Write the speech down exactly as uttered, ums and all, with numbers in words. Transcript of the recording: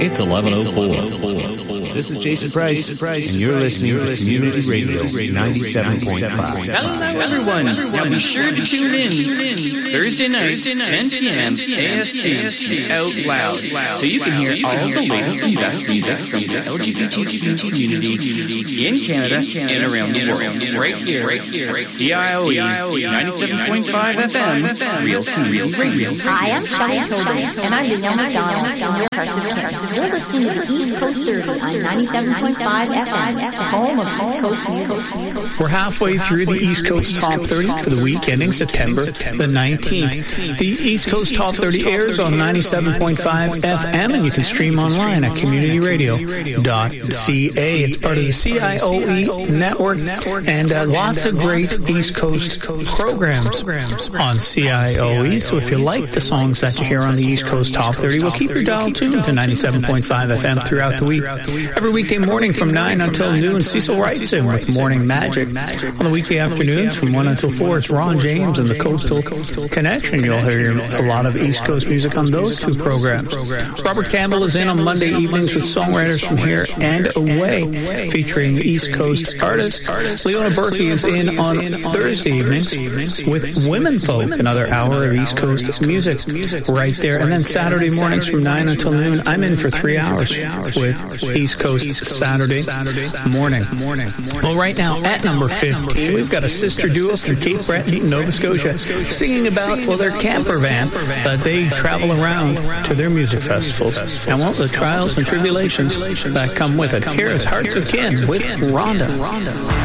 It's eleven oh four. This is Jason Price, and you're listening to Community Radio ninety-seven point five. Hello, everyone. Now be sure to tune in Thursday night, ten p.m. A S T Out Loud, so you can hear all the latest and best music from the L G B T Q community in Canada and around the world. Right here, C I O E ninety-seven point five F M, Real Community Radio. Hi, I'm Shelley Tobin, and I'm Danielle McDonald from Real Hearts of Canada. You're listening to East Coast thirty on ninety-seven point five F M, home of East Coast music. We're halfway through the East Coast Top thirty for the week ending September the nineteenth. The East Coast Top thirty airs on ninety-seven point five F M, and you can stream online at community radio dot c a. It's part of the C I O E network, and uh, lots of great East Coast programs on C I O E. So if you like the songs that you hear on the East Coast Top thirty, well, keep your dial tuned to ninety-seven point five F M throughout the week. Every weekday morning from nine until noon, Cecil writes in with Morning Magic. On the weekday afternoons from one until four, it's Ron James and the Coastal Connection. You'll hear a lot of East Coast music on those two programs. Robert Campbell is in on Monday evenings with songwriters from here and away, featuring East Coast artists. Leona Berkey is in on Thursday evenings with Women Folk, another hour of East Coast music right there. And then Saturday mornings from nine until noon, I'm in for three hours with East Coast Saturday morning. Well, right now at number fifteen, we've got a sister duo from Cape Breton, Nova Scotia, singing about, well, their camper van that they travel around to their music festivals and, well, the trials and tribulations that come with it. Here is Hearts of Kin with Rhonda.